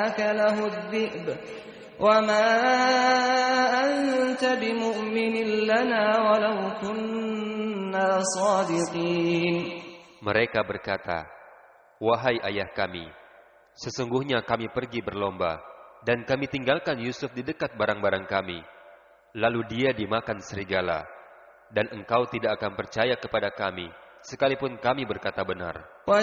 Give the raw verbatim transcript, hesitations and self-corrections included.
أكله الذئب وما أنت بمؤمن لنا ولو كنا صادقين. Mereka berkata, wahai ayah kami, sesungguhnya kami pergi berlomba dan kami tinggalkan Yusuf di dekat barang-barang kami. Lalu dia dimakan serigala dan engkau tidak akan percaya kepada kami sekalipun kami berkata benar.